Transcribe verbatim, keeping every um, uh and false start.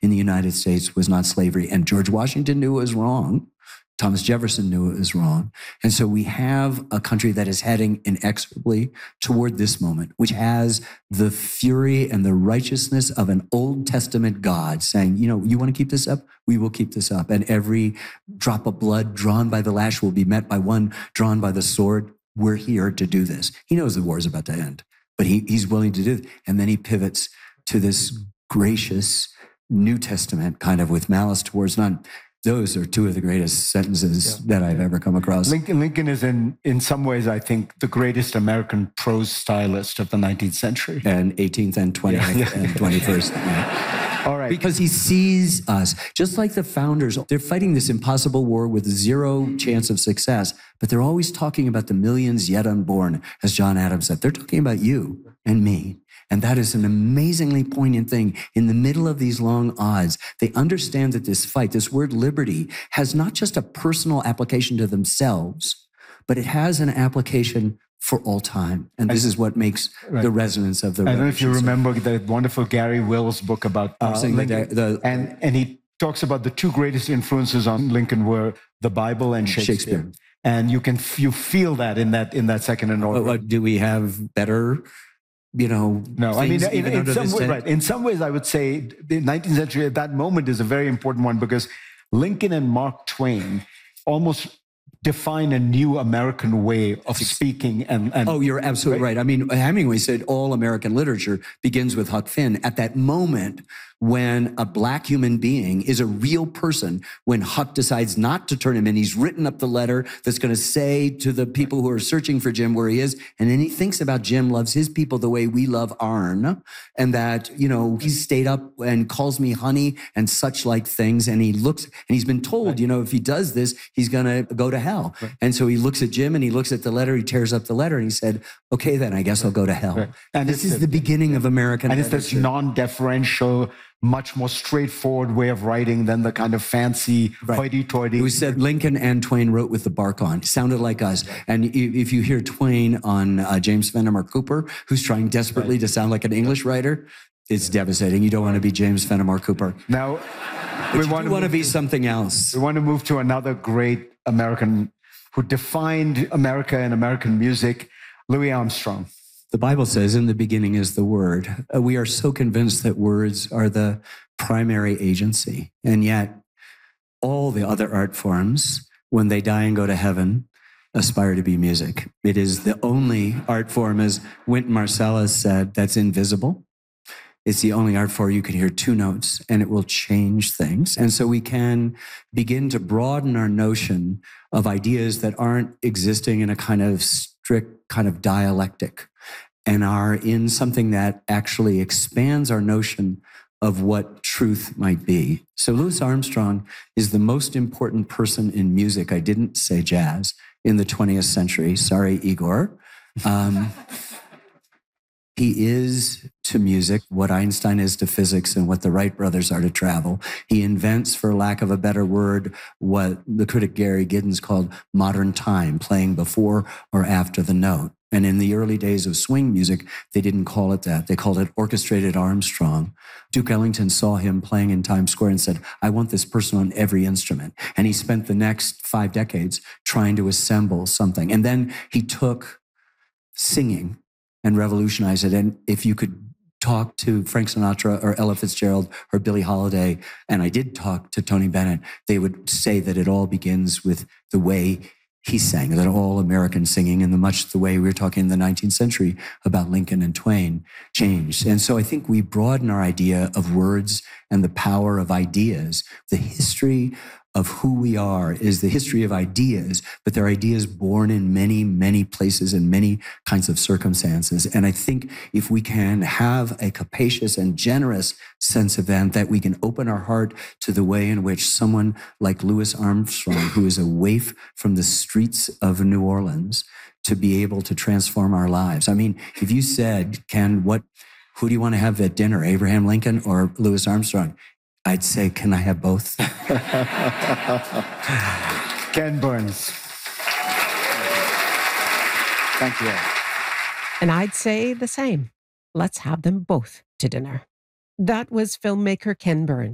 in the United States was not slavery. And George Washington knew it was wrong. Thomas Jefferson knew it was wrong. And so we have a country that is heading inexorably toward this moment, which has the fury and the righteousness of an Old Testament God saying, you know, you want to keep this up? We will keep this up. And every drop of blood drawn by the lash will be met by one drawn by the sword. We're here to do this. He knows the war is about to end, but he, he's willing to do it. And then he pivots to this gracious New Testament kind of with malice towards none. Those are two of the greatest sentences yeah. that I've ever come across. Lincoln, Lincoln is in, in some ways, I think, the greatest American prose stylist of the nineteenth century. And eighteenth and twentieth yeah. and twenty-first. Yeah. All right. Because he sees us, just like the founders, they're fighting this impossible war with zero chance of success, but they're always talking about the millions yet unborn, as John Adams said. They're talking about you and me. And that is an amazingly poignant thing. In the middle of these long odds, they understand that this fight, this word liberty, has not just a personal application to themselves, but it has an application for all time. And this is what makes right. the resonance of the I don't know if you remember the wonderful Gary Wills book about uh, Lincoln. The, the, and, and he talks about the two greatest influences on Lincoln were the Bible and Shakespeare. Shakespeare. And you can you feel that in that in that second and order. What, do we have better... You know, no, I mean, in, in some way, right. In some ways, I would say the nineteenth century at that moment is a very important one because Lincoln and Mark Twain almost define a new American way of speaking. And, and oh, you're absolutely right? right. I mean, Hemingway said all American literature begins with Huck Finn. At that moment, when a black human being is a real person, when Huck decides not to turn him in, he's written up the letter that's going to say to the people who are searching for Jim where he is. And then he thinks about Jim loves his people the way we love Arn. And that, you know, he's stayed up and calls me honey and such like things. And he looks, and he's been told, right. you know, if he does this, he's going to go to hell. Right. And so he looks at Jim and he looks at the letter, he tears up the letter and he said, okay, then I guess I'll go to hell. Right. And this is the, the beginning of American And literature. It's this non-deferential, much more straightforward way of writing than the kind of fancy right. hoity-toity. We said Lincoln and Twain wrote with the bark on. It sounded like us. Right. And if you hear Twain on uh, James Fenimore Cooper, who's trying desperately right. to sound like an English writer, it's yeah. devastating. You don't want to be James Fenimore Cooper. Now, but we want to, want to be to, something else. We want to move to another great American who defined America and American music, Louis Armstrong. The Bible says, in the beginning is the Word. Uh, we are so convinced that words are the primary agency. And yet, all the other art forms, when they die and go to heaven, aspire to be music. It is the only art form, as Wynton Marsalis said, that's invisible. It's the only art form you can hear two notes and it will change things. And so we can begin to broaden our notion of ideas that aren't existing in a kind of strict kind of dialectic and are in something that actually expands our notion of what truth might be. So Louis Armstrong is the most important person in music. I didn't say jazz in the twentieth century. Sorry, Igor. Um, He is to music what Einstein is to physics and what the Wright brothers are to travel. He invents, for lack of a better word, what the critic Gary Giddens called modern time, playing before or after the note. And in the early days of swing music, they didn't call it that. They called it orchestrated Armstrong. Duke Ellington saw him playing in Times Square and said, I want this person on every instrument. And he spent the next five decades trying to assemble something. And then he took singing and revolutionize it. And if you could talk to Frank Sinatra or Ella Fitzgerald or Billie Holiday, and I did talk to Tony Bennett, they would say that it all begins with the way he sang, that all American singing, and the much the way we were talking in the nineteenth century about Lincoln and Twain changed. And so I think we broaden our idea of words and the power of ideas. The history of who we are is the history of ideas, but they're ideas born in many, many places and many kinds of circumstances. And I think if we can have a capacious and generous sense of that, that we can open our heart to the way in which someone like Louis Armstrong, who is a waif from the streets of New Orleans, to be able to transform our lives. I mean, if you said, Ken, what, who do you want to have at dinner, Abraham Lincoln or Louis Armstrong? I'd say, can I have both? Ken Burns. Thank you. And I'd say the same. Let's have them both to dinner. That was filmmaker Ken Burns.